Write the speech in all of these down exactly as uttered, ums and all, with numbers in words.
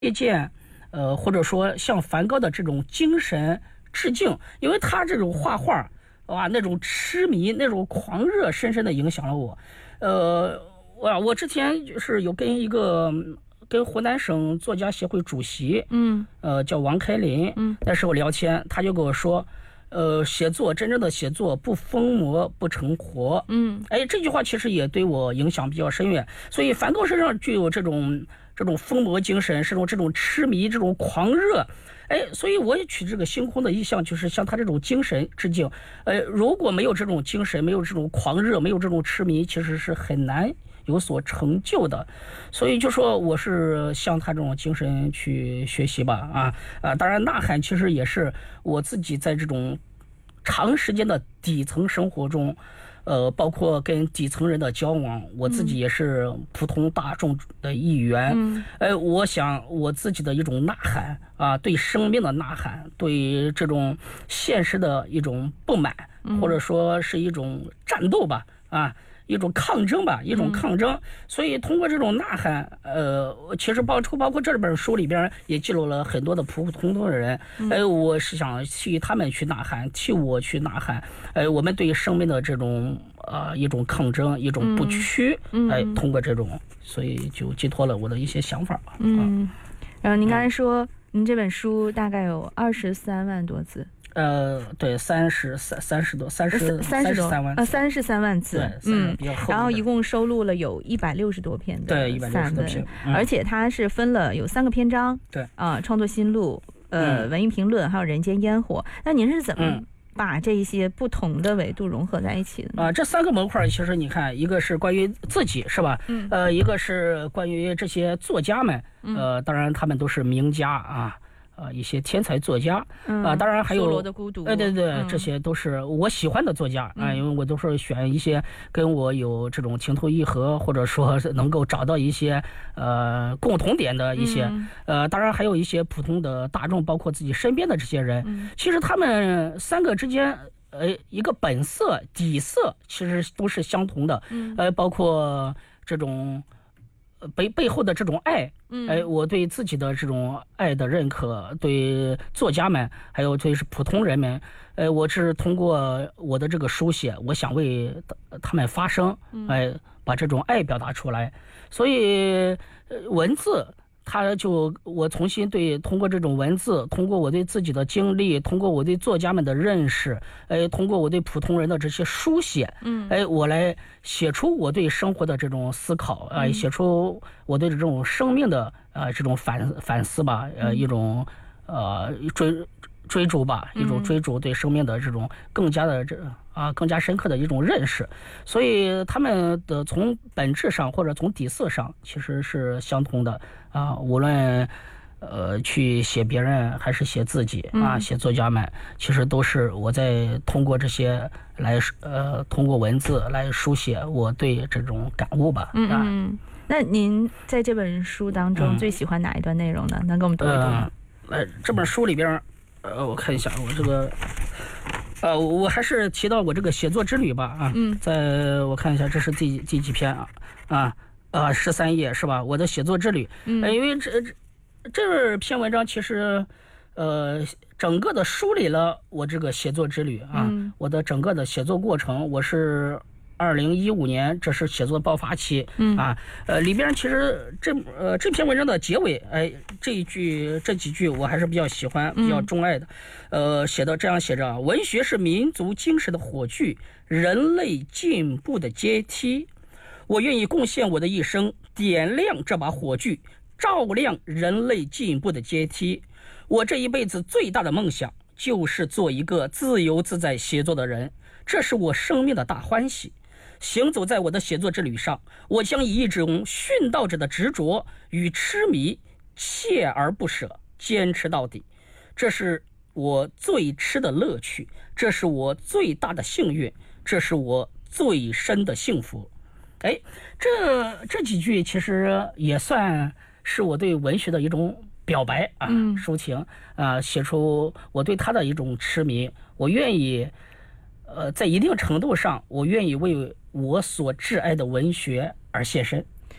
借鉴，呃，或者说向梵高的这种精神致敬，因为他这种画画，哇，那种痴迷、那种狂热，深深的影响了我。呃，我我之前就是有跟一个跟湖南省作家协会主席， 嗯， 呃，叫王开林， 嗯， 那时候聊天，他就跟我说。呃，写作真正的写作不疯魔不成活， 嗯， 哎，这句话其实也对我影响比较深远。所以梵高身上具有这种这种疯魔精神，这种这种痴迷，这种狂热，哎，所以我也取这个星空的意象，就是向他这种精神致敬。呃，如果没有这种精神，没有这种狂热，没有这种痴迷，其实是很难有所成就的。所以就说我是向他这种精神去学习吧，啊啊，当然呐喊其实也是我自己在这种长时间的底层生活中，呃，包括跟底层人的交往，我自己也是普通大众的一员。嗯，呃，我想我自己的一种呐喊啊，对生命的呐喊，对这种现实的一种不满，或者说是一种战斗吧，啊。一种抗争吧，一种抗争。嗯、所以通过这种呐喊，呃，其实包括包括这本书里边也记录了很多的普普通通的人。嗯、呃，我是想替他们去呐喊，替我去呐喊。呃，我们对生命的这种呃一种抗争，一种不屈。嗯，哎、呃，通过这种，所以就寄托了我的一些想法吧。 嗯，然后您刚才说，嗯、您这本书大概有二十三万多字。 呃，对，三十三三十多，三十三十三万， 呃，三十三万字， 对，嗯，比较厚。 然后一共收录了有一百六十多篇的对，一百六十多篇， 嗯、而且它是分了有三个篇章， 对， 啊、呃，创作心路，呃，嗯、文艺评论，还有人间烟火。那您是怎么把这一些不同的维度融合在一起的呢？ 啊、呃，这三个模块其实你看，一个是关于自己，是吧？嗯，呃，一个是关于这些作家们，呃，当然他们都是名家啊。啊、呃，一些天才作家啊、嗯呃，当然还有《 梭罗的孤独》， 哎，对对， 嗯、 这些都是我喜欢的作家啊、呃，因为我都是选一些跟我有这种情投意合，或者说能够找到一些呃共同点的一些、嗯、呃，当然还有一些普通的大众，包括自己身边的这些人，嗯、其实他们三个之间。呃，一个本色底色其实都是相同的，嗯、呃，包括这种。背背后的这种爱，嗯，哎，我对自己的这种爱的认可，对作家们，还有对是普通人们，哎，我是通过我的这个书写，我想为他们发声，哎，把这种爱表达出来，所以文字。他就我重新对通过这种文字，通过我对自己的经历，通过我对作家们的认识，哎，通过我对普通人的这些书写，嗯，哎，我来写出我对生活的这种思考，哎、呃，写出我对这种生命的呃这种反反思吧，呃，一种呃追追逐吧，一种追逐对生命的这种更加的这啊更加深刻的一种认识，所以他们的从本质上或者从底色上其实是相通的啊，无论呃去写别人还是写自己啊，写作家们其实都是我在通过这些来呃通过文字来书写我对这种感悟吧。 嗯嗯，那您在这本书当中最喜欢哪一段内容呢？嗯、能给我们读一读吗？ 呃，这本书里边。呃，我看一下，我这个，呃，我还是提到我这个写作之旅吧，啊，嗯，在我看一下，这是第第几篇啊，啊，啊，十三页是吧？我的写作之旅，嗯，呃、因为这这这篇文章其实，呃，整个的梳理了我这个写作之旅啊，嗯、我的整个的写作过程，我是。二零一五年，这是写作爆发期，嗯啊，呃，里边其实这呃这篇文章的结尾，哎，这一句这几句我还是比较喜欢、比较钟爱的，呃，写的这样写着：文学是民族精神的火炬，人类进步的阶梯。我愿意贡献我的一生，点亮这把火炬，照亮人类进步的阶梯。我这一辈子最大的梦想，就是做一个自由自在写作的人，这是我生命的大欢喜。行走在我的写作之旅上，我将以一种殉道者的执着与痴迷，锲而不舍，坚持到底。这是我最吃的乐趣，这是我最大的幸运，这是我最深的幸福。哎，这这几句其实也算是我对文学的一种表白啊，嗯、抒情啊，写出我对他的一种痴迷。我愿意，呃，在一定程度上，我愿意为我所挚爱的文学而献身。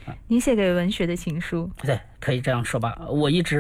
您写给文学的情书， 对，可以这样说吧。我一直